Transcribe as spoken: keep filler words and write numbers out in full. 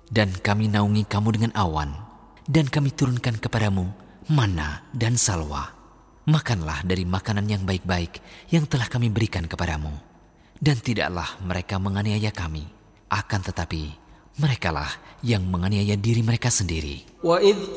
Dan kami naungi kamu dengan awan, dan kami turunkan kepadamu manna dan salwa. Makanlah dari makanan yang baik-baik yang telah kami berikan kepadamu. Dan tidaklah mereka menganiaya kami, akan tetapi merekalah yang menganiaya diri mereka sendiri.